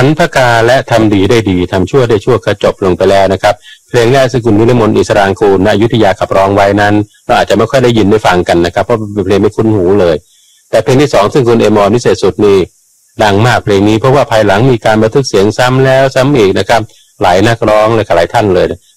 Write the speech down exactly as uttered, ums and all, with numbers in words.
พระกาและทำดีได้ดีทำชั่วได้ชั่วก็จบลงไปแล้วนะครับเพลงแรกซึ่งคุณนิรมนต์อิสรางกูลณอยุธยาขับร้องไว้นั้นเราอาจจะไม่ค่อยได้ยินได้ฟังกันนะครับเพราะเป็นเพลงไม่คุ้นหูเลยแต่เพลงที่สองซึ่งคุณเอมอนิเศษสุดนี่ดังมากเพลงนี้เพราะว่าภายหลังมีการบันทึกเสียงซ้ำแล้วซ้ำอีกนะครับหลายนักร้องและหลายท่านเลย